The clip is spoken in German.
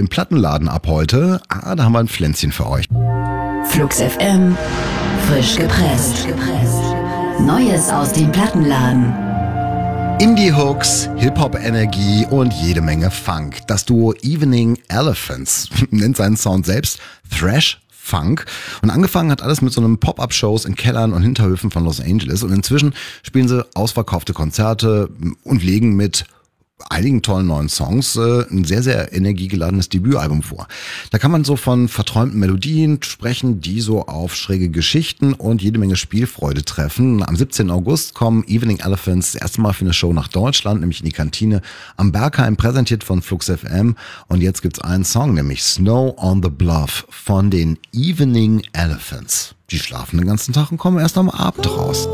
im Plattenladen ab heute. Da haben wir ein Pflänzchen für euch. Flux FM, frisch gepresst. Neues aus dem Plattenladen. Indie-Hooks, Hip-Hop-Energie und jede Menge Funk. Das Duo Evening Elephants nennt seinen Sound selbst Thrash Funk. Und angefangen hat alles mit so einem Pop-Up-Shows in Kellern und Hinterhöfen von Los Angeles. Und inzwischen spielen sie ausverkaufte Konzerte und legen mit einigen tollen neuen Songs ein sehr, sehr energiegeladenes Debütalbum vor. Da kann man so von verträumten Melodien sprechen, die so auf schräge Geschichten und jede Menge Spielfreude treffen. Am 17. August kommen Evening Elephants das erste Mal für eine Show nach Deutschland, nämlich in die Kantine am Berghain, präsentiert von Flux FM. Und jetzt gibt's einen Song, nämlich Snow on the Bluff von den Evening Elephants. Die schlafen den ganzen Tag und kommen erst am Abend raus.